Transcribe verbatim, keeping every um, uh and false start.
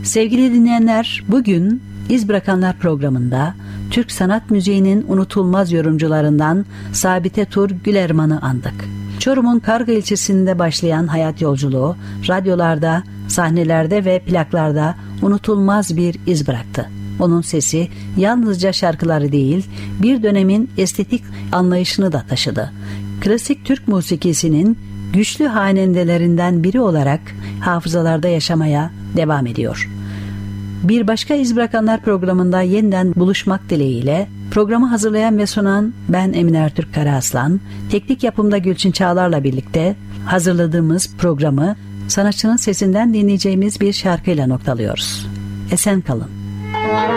Sevgili dinleyenler, bugün İz Bırakanlar programında Türk sanat müziğinin unutulmaz yorumcularından Sabite Tur Gülerman'ı andık. Çorum'un Karga ilçesinde başlayan hayat yolculuğu, radyolarda, sahnelerde ve plaklarda unutulmaz bir iz bıraktı. Onun sesi yalnızca şarkıları değil, bir dönemin estetik anlayışını da taşıdı. Klasik Türk musikisinin güçlü hanendelerinden biri olarak hafızalarda yaşamaya devam ediyor. Bir başka İz Bırakanlar programında yeniden buluşmak dileğiyle programı hazırlayan ve sunan ben Emine Ertürk Karaaslan, teknik yapımda Gülçin Çağlar'la birlikte hazırladığımız programı sanatçının sesinden dinleyeceğimiz bir şarkıyla noktalıyoruz. Esen kalın.